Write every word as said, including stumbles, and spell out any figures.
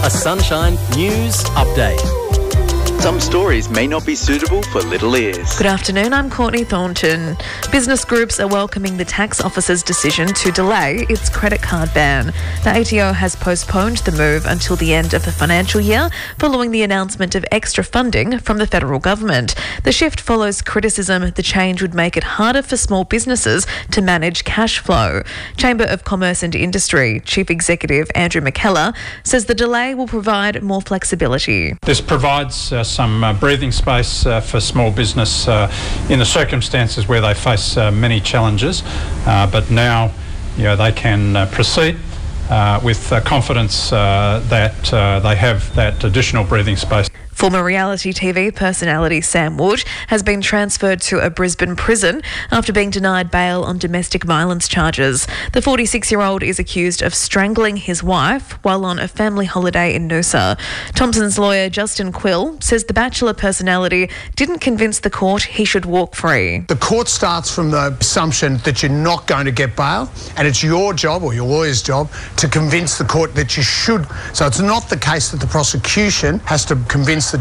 A Sunshine News Update. Some stories may not be suitable for little ears. Good afternoon, I'm Courtney Thornton. Business groups are welcoming the tax office's decision to delay its credit card ban. The A T O has postponed the move until the end of the financial year following the announcement of extra funding from the federal government. The shift follows criticism the change would make it harder for small businesses to manage cash flow. Chamber of Commerce and Industry Chief Executive Andrew McKellar says the delay will provide more flexibility. This provides uh, some uh, breathing space uh, for small business uh, in the circumstances where they face uh, many challenges, uh, but now you know, they can uh, proceed uh, with uh, confidence uh, that uh, they have that additional breathing space. Former reality T V personality Sam Wood has been transferred to a Brisbane prison after being denied bail on domestic violence charges. The forty-six-year-old is accused of strangling his wife while on a family holiday in Noosa. Thompson's lawyer Justin Quill says the Bachelor personality didn't convince the court he should walk free. The court starts from the assumption that you're not going to get bail, and it's your job or your lawyer's job to convince the court that you should. So it's not the case that the prosecution has to convince